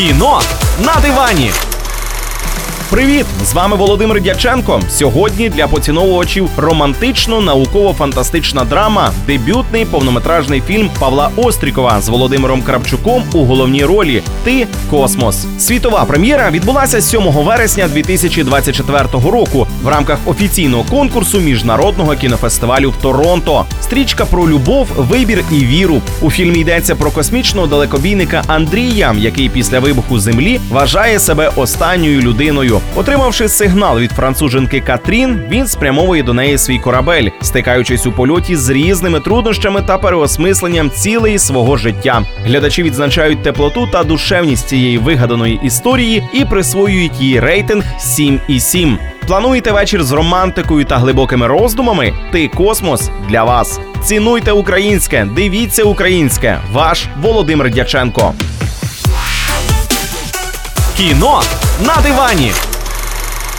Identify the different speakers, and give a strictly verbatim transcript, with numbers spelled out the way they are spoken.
Speaker 1: Кіно на дивані. Привіт! З вами Володимир Дяченко. Сьогодні для поціновувачів романтично-науково-фантастична драма, дебютний повнометражний фільм Павла Острікова з Володимиром Кравчуком у головній ролі «Ти – космос». Світова прем'єра відбулася сьомого вересня дві тисячі двадцять четвертого року в рамках офіційного конкурсу Міжнародного кінофестивалю в Торонто. Стрічка про любов, вибір і віру. У фільмі йдеться про космічного далекобійника Андрія, який після вибуху Землі вважає себе останньою людиною. Отримавши сигнал від француженки Катрін, він спрямовує до неї свій корабель, стикаючись у польоті з різними труднощами та переосмисленням цілей свого життя. Глядачі відзначають теплоту та душевність цієї вигаданої історії і присвоюють їй рейтинг сім і сім. Плануєте вечір з романтикою та глибокими роздумами? «Ти – космос» для вас. Цінуйте українське, дивіться українське. Ваш Володимир Дяченко. Кіно на дивані.